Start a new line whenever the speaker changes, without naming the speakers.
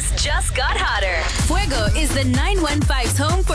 just got hotter.
Fuego is the 915's home for